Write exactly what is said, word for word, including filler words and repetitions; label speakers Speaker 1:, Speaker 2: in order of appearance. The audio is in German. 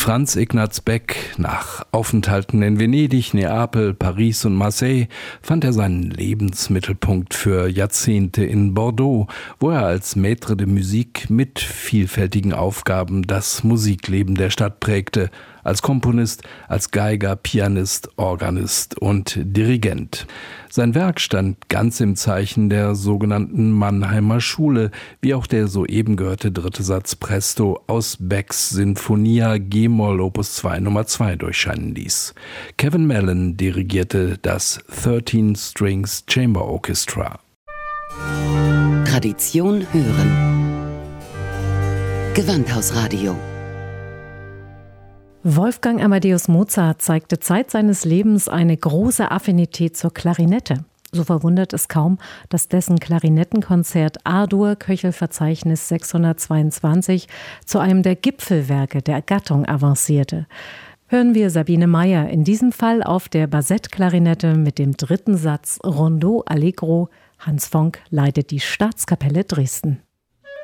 Speaker 1: Franz Ignaz Beck, nach Aufenthalten in Venedig, Neapel, Paris und Marseille, fand er seinen Lebensmittelpunkt für Jahrzehnte in Bordeaux, wo er als Maître de Musique mit vielfältigen Aufgaben das Musikleben der Stadt prägte, als Komponist, als Geiger, Pianist, Organist und Dirigent. Sein Werk stand ganz im Zeichen der sogenannten Mannheimer Schule, wie auch der soeben gehörte dritte Satz Presto aus Becks Sinfonia G-Moll Opus zwei Nummer zwei durchscheinen ließ. Kevin Mellon dirigierte das thirteen Strings Chamber Orchestra.
Speaker 2: Tradition hören. Gewandhausradio.
Speaker 3: Wolfgang Amadeus Mozart zeigte Zeit seines Lebens eine große Affinität zur Klarinette. So verwundert es kaum, dass dessen Klarinettenkonzert A-Dur, Köchelverzeichnis sechshundertzweiundzwanzig, zu einem der Gipfelwerke der Gattung avancierte. Hören wir Sabine Meyer, in diesem Fall auf der Bassett-Klarinette mit dem dritten Satz Rondeau Allegro. Hans Fonck leitet die Staatskapelle Dresden.